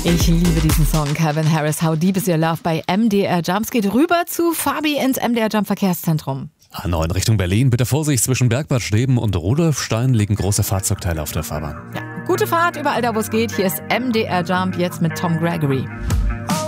Ich liebe diesen Song, Calvin Harris, How Deep Is Your Love bei MDR Jump. Es geht rüber zu Fabi ins MDR Jump Verkehrszentrum. A9 Richtung Berlin. Bitte Vorsicht, zwischen Bergbad Steben und Rudolfstein liegen große Fahrzeugteile auf der Fahrbahn. Ja, gute Fahrt überall da, wo es geht. Hier ist MDR Jump jetzt mit Tom Gregory.